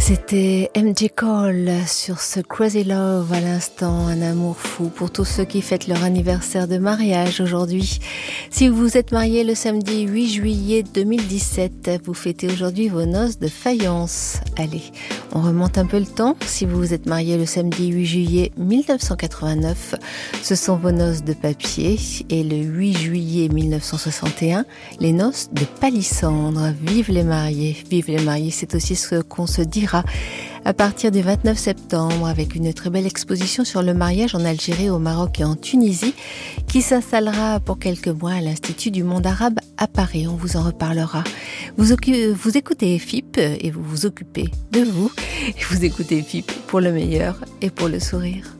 C'était MJ Cole sur ce Crazy Love à l'instant, un amour fou pour tous ceux qui fêtent leur anniversaire de mariage aujourd'hui. Si vous êtes mariés le samedi 8 juillet 2017, vous fêtez aujourd'hui vos noces de faïence. Allez, on remonte un peu le temps. Si vous vous êtes mariés le samedi 8 juillet 1989, ce sont vos noces de papier. Et le 8 juillet 1961, les noces de palissandre. Vive les mariés, c'est aussi ce qu'on se dira à partir du 29 septembre avec une très belle exposition sur le mariage en Algérie, au Maroc et en Tunisie qui s'installera pour quelques mois à l'Institut du monde arabe à Paris. On vous en reparlera. Vous écoutez FIP et vous vous occupez de vous. Vous écoutez FIP pour le meilleur et pour le sourire.